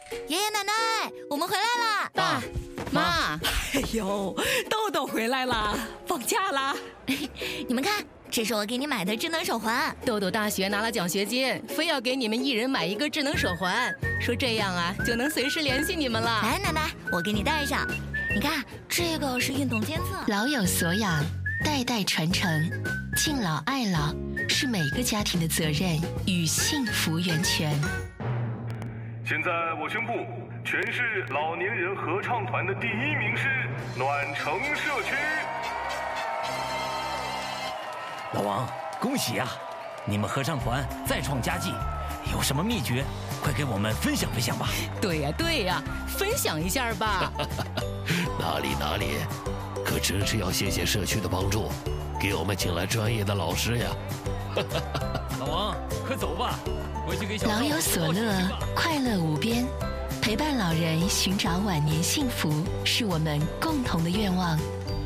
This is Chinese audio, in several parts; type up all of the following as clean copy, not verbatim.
爷爷奶奶，我们回来啦！ 爸妈， 哎呦，豆豆回来啦，放假啦！ 你们看，这是我给你买的智能手环。 豆豆大学拿了奖学金，非要给你们一人买一个智能手环，说这样啊就能随时联系你们了。 来，奶奶，我给你戴上。你看，这个是运动监测。 老有所养，代代传承，敬老爱老是每个家庭的责任与幸福源泉。 现在我宣布，全市老年人合唱团的第1名是暖城社区。 老王，恭喜啊！你们合唱团再创佳绩，有什么秘诀？快给我们分享分享吧。 对呀，分享一下吧。 哪里，可真是要谢谢社区的帮助，给我们请来专业的老师呀。 老王，快走吧，回去给小老有所乐，快乐无边，陪伴老人寻找晚年幸福，是我们共同的愿望。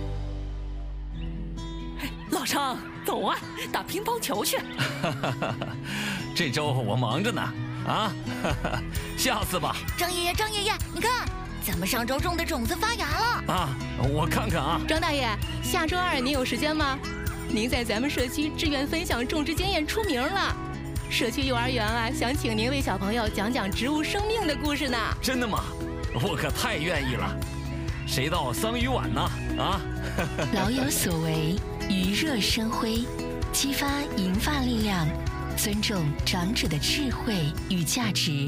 老张，走啊，打乒乓球去。 这周我忙着呢，啊，下次吧。 张爷爷，你看，咱们上周种的种子发芽了。 啊，我看看啊。 张大爷，下周2您有时间吗？您在咱们社区志愿分享种植经验出名了，社区幼儿园啊，想请您为小朋友讲讲植物生命的故事呢。 真的吗？我可太愿意了。谁到桑榆晚呢？啊！ 老有所为，余热生辉，激发银发力量，尊重长者的智慧与价值。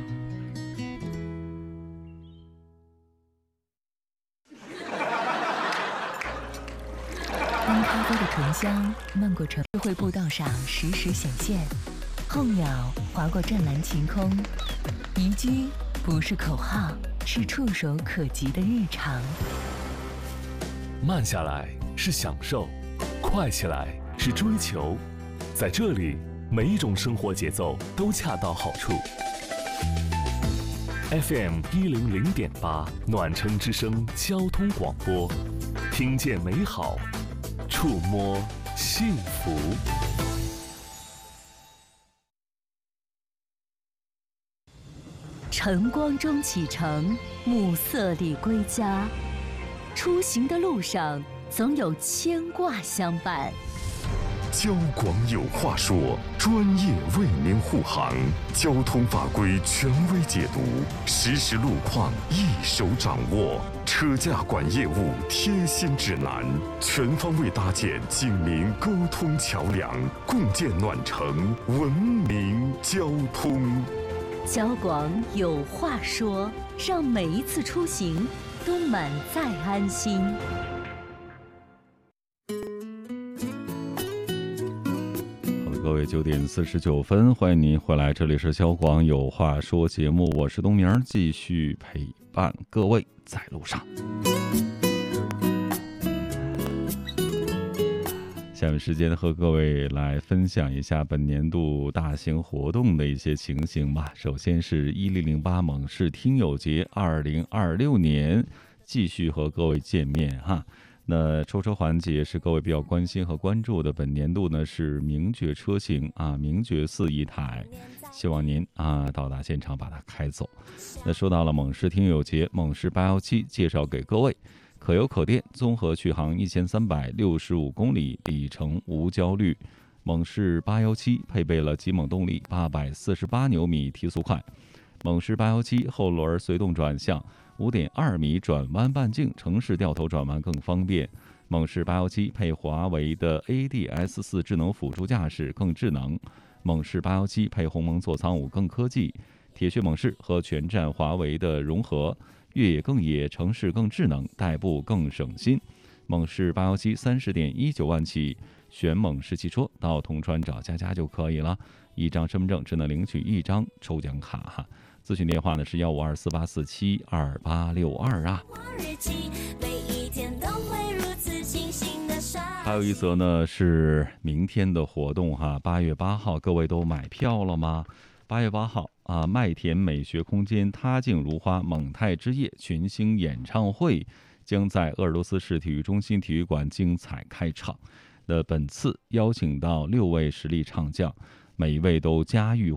当咖啡的醇香漫过城市会步道上时时显现，候鸟划过湛蓝晴空，宜居不是口号，是触手可及的日常。 慢下来是享受，快起来是追求，在这里，每一种生活节奏都恰到好处。FM 100.8暖城之声交通广播，听见美好，触摸幸福。 晨光中启程，暮色里归家。出行的路上，总有牵挂相伴。 交广有话说，专业为您护航，交通法规权威解读，实时路况一手掌握，车驾管业务贴心指南，全方位搭建警民沟通桥梁，共建暖城文明交通。 交广有话说，让每一次出行都满载安心。 各位9点49分，欢迎您回来，这里是交广有话说节目，我是东明，继续陪伴各位在路上。下面时间和各位来分享一下本年度大型活动的一些情形吧。首先是1008猛士听友节2026年继续和各位见面哈。那抽车环节是各位比较关心和关注的，本年度呢是名爵车型啊，名爵4一台，希望您到达现场把它开走。那说到了猛士听友节，猛士817介绍给各位，可油可电综合续航1365公里，里程无焦虑。猛士817配备了极猛动力848牛米提速快，猛士817后轮随动转向5.2米转弯半径，城市掉头转弯更方便。猛士817配华为的 ADS4 智能辅助驾驶更智能。猛士817配鸿蒙座舱5更科技。铁血猛士和全站华为的融合，越野更野，城市更智能，代步更省心。猛士817 30.19万起，选猛士汽车到铜川找佳佳就可以了。一张身份证只能领取1张抽奖卡哈。咨询电话呢是15248472862啊。还有一则呢是明天的活动哈，8月8号，各位都买票了吗？8月8号麦田美学空间他镜如花蒙太之夜群星演唱会将在鄂尔多斯市体育中心体育馆精彩开场。本次邀请到6位实力唱将，每一位都家喻